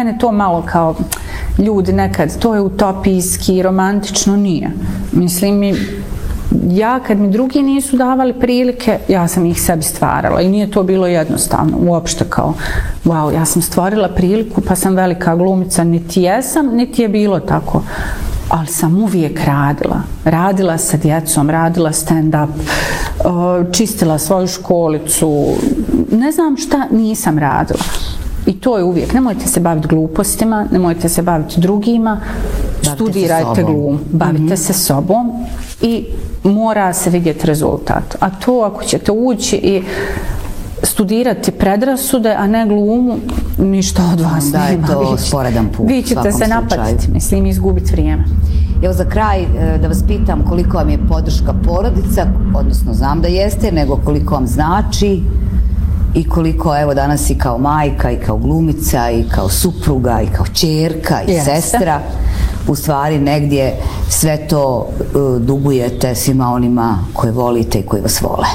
mene to malo kao ljudi nekad, to je utopijski, romantično, nije. Mislim, ja kad mi drugi nisu davali prilike, ja sam ih sebi stvarala i nije to bilo jednostavno, uopšte kao, wow, ja sam stvorila priliku pa sam velika glumica, niti jesam, niti je bilo tako. Ali sam uvijek radila sa djecom, radila stand-up, čistila svoju školicu, ne znam šta nisam radila. I to je uvijek, nemojte se baviti glupostima, nemojte se baviti drugima, studirajte glum, bavite se sobom i mora se vidjeti rezultat. A to ako ćete ući i studirati predrasude, a ne glumu, ništa od vas nema. Da je to sporedan put. Vi ćete se napatiti, mislim, izgubiti vrijeme. Evo za kraj da vas pitam koliko vam je podrška porodica, odnosno znam da jeste, nego koliko vam znači i koliko evo danas i kao majka i kao glumica i kao supruga i kao ćerka i sestra u stvari negdje sve to dugujete svima onima koje volite i koji vas vole.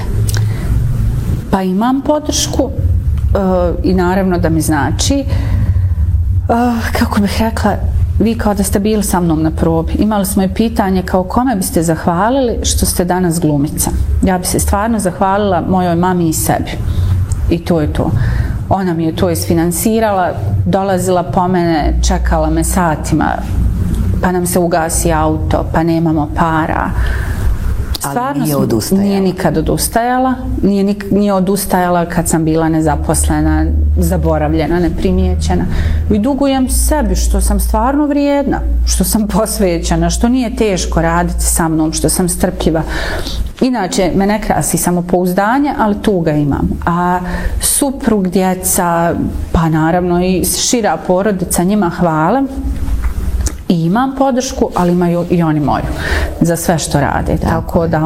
Pa imam podršku i naravno da mi znači, kako bih rekla, vi kao da ste bili sa mnom na probi. Imali smo i pitanje kao kome biste zahvalili što ste danas glumica. Ja bi se stvarno zahvalila mojoj mami i sebi. I to je to. Ona mi je to isfinansirala, dolazila po mene, čekala me satima, pa nam se ugasi auto, pa nemamo para. Stvarno nije nikad odustajala. Nije odustajala kad sam bila nezaposlena, zaboravljena, neprimijećena. I dugujem sebi što sam stvarno vrijedna, što sam posvećena, što nije teško raditi sa mnom, što sam strpljiva. Inače, me ne krasi samopouzdanje, ali tu ga imam. A suprug, djeca, pa naravno i šira porodica, njima hvala. I imam podršku, ali imaju i oni moju za sve što rade. Tako da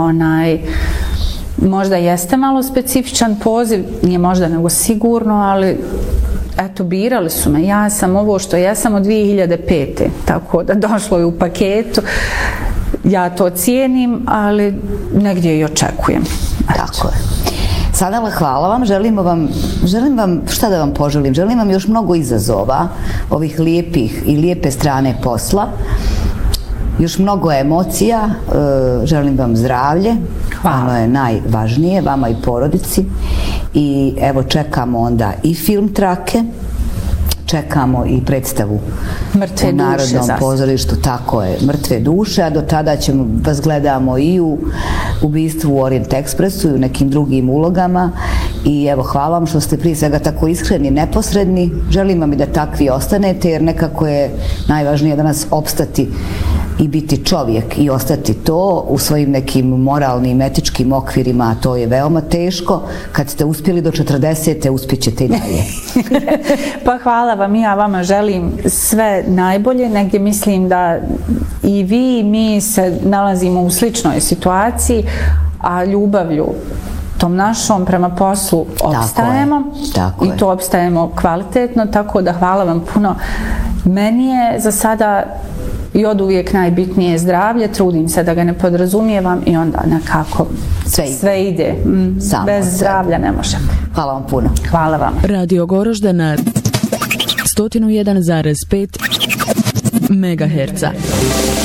možda jeste malo specifičan poziv, nije možda nego sigurno, ali eto, birali su me. Ja sam ovo što jesam od 2005. Tako da došlo je u paketu. Ja to cijenim, ali negdje i očekujem. Tako je. Sanela, hvala vam, želim vam, šta da vam poželim, želim vam još mnogo izazova, ovih lijepih i lijepe strane posla, još mnogo emocija, želim vam zdravlje, ono je najvažnije, vama i porodici, i evo čekamo onda i film Trake, čekamo i predstavu u Narodnom pozorištu, tako je, Mrtve duše, a do tada ćemo vas gledamo i u Ubistvu u Orient Expressu i u nekim drugim ulogama. I evo, hvala vam što ste prije svega tako iskreni, neposredni. Želim vam i da takvi ostanete, jer nekako je najvažnije danas opstati i biti čovjek i ostati to u svojim nekim moralnim, etičkim okvirima, a to je veoma teško. Kad ste uspjeli do 40. uspjećete i dalje. Pa hvala vam, ja vama želim sve najbolje. Negdje mislim da i vi i mi se nalazimo u sličnoj situaciji, a ljubavlju tom našom prema poslu opstajemo i to opstajemo kvalitetno, tako da hvala vam puno. Meni je za sada i od uvijek najbitnije zdravlje, trudim se da ga ne podrazumijevam i onda nekako sve ide. Bez zdravlja ne može. Hvala vam puno. Hvala vam. Radio Gorožda na 101,5 MHz.